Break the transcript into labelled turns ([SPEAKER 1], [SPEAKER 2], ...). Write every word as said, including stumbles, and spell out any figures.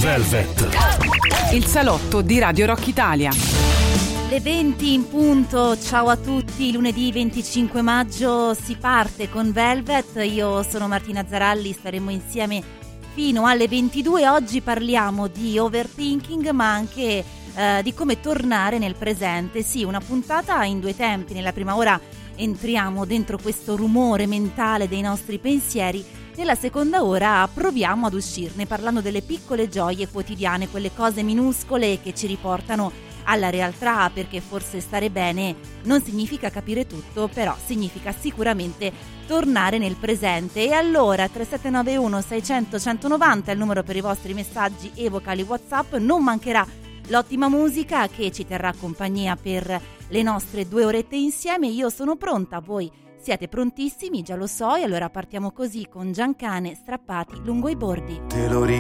[SPEAKER 1] Velvet, il salotto di Radio Rock Italia.
[SPEAKER 2] Le venti in punto, ciao a tutti, lunedì venticinque maggio si parte con Velvet, io sono Martina Zaralli, staremo insieme fino alle ventidue. Oggi parliamo di overthinking ma anche eh, di come tornare nel presente. Sì, una puntata in due tempi. Nella prima ora entriamo dentro questo rumore mentale dei nostri pensieri, nella seconda ora proviamo ad uscirne parlando delle piccole gioie quotidiane, quelle cose minuscole che ci riportano alla realtà, perché forse stare bene non significa capire tutto, però significa sicuramente tornare nel presente. E allora tre sette nove uno sei zero zero uno uno nove zero è il numero per i vostri messaggi e vocali WhatsApp. Non mancherà l'ottima musica che ci terrà compagnia per le nostre due orette insieme. Io sono pronta, voi siete prontissimi, già lo so, e allora partiamo così con Giancane, Strappati lungo i bordi.
[SPEAKER 3] Te lo